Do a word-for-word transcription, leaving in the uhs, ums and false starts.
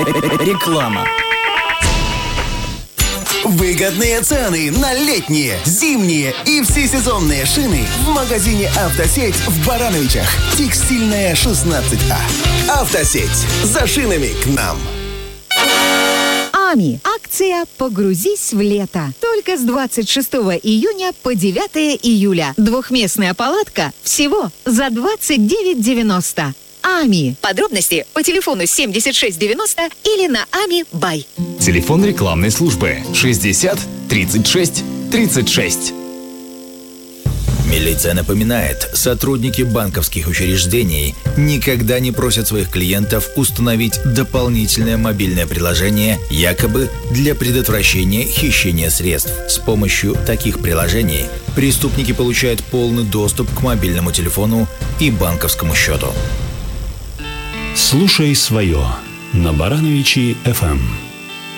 Реклама. Выгодные цены на летние, зимние и всесезонные шины в магазине «Автосеть» в Барановичах. Текстильная, шестнадцать А. «Автосеть». За шинами к нам. АМИ. Акция «Погрузись в лето». Только с двадцать шестого июня по девятого июля. Двухместная палатка всего за двадцать девять девяносто. АМИ. Подробности по телефону семьдесят шесть девяносто или на АМИ Бай. Телефон рекламной службы шестьдесят тридцать шесть тридцать шесть. Милиция напоминает, сотрудники банковских учреждений никогда не просят своих клиентов установить дополнительное мобильное приложение якобы для предотвращения хищения средств. С помощью таких приложений преступники получают полный доступ к мобильному телефону и банковскому счету. Слушай свое на Барановичи эф эм.